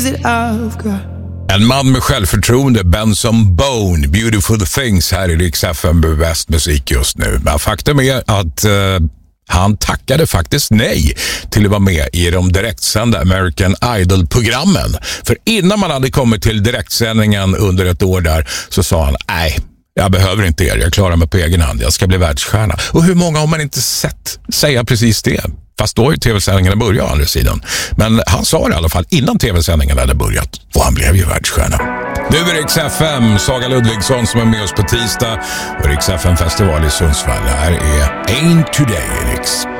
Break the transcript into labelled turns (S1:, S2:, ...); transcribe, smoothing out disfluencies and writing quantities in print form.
S1: things that I've got.
S2: En man med självförtroende, Benson Boone, Beautiful Things här i Rix FM bäst musik just nu. Men faktum är att han tackade faktiskt nej till att vara med i de direktsända American Idol-programmen. För innan man hade kommit till direktsändningen under ett år där så sa han, nej, jag behöver inte er, jag klarar mig på egen hand, jag ska bli världsstjärna. Och hur många har man inte sett säga precis det? Fast då är tv-sändningarna börjat å andra sidan. Men han sa det i alla fall innan tv-sändningarna hade börjat. Och han blev ju världsstjärna. Nu är Rix FM, Saga Ludvigsson som är med oss på tisdag. Och Rix FM-festival i Sundsvall. Här är Ain't Today, Rix.